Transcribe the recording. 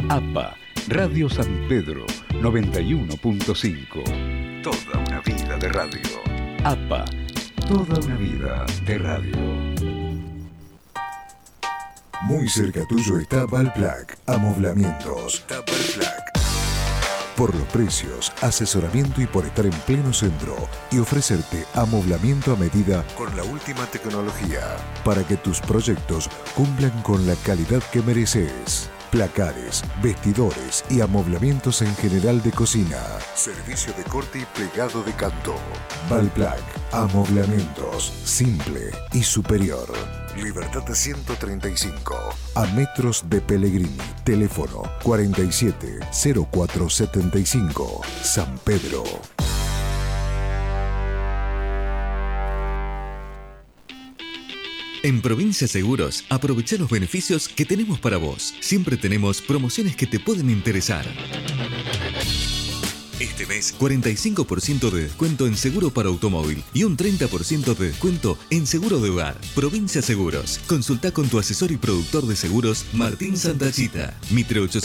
APA, Radio San Pedro, 91.5. Toda una vida de radio. APA, toda una vida de radio. Muy cerca tuyo está Valplac, amoblamientos. Por los precios, asesoramiento y por estar en pleno centro y ofrecerte amoblamiento a medida con la última tecnología para que tus proyectos cumplan con la calidad que mereces. Placares, vestidores y amoblamientos en general de cocina. Servicio de corte y plegado de canto. Valplac, amoblamientos, simple y superior. Libertad 135, a metros de Pellegrini. Teléfono 470475, San Pedro. En Provincia Seguros, aprovecha los beneficios que tenemos para vos. Siempre tenemos promociones que te pueden interesar. Este mes, 45% de descuento en seguro para automóvil y un 30% de descuento en seguro de hogar. Provincia Seguros. Consulta con tu asesor y productor de seguros, Martín Santachita. Mitre 800.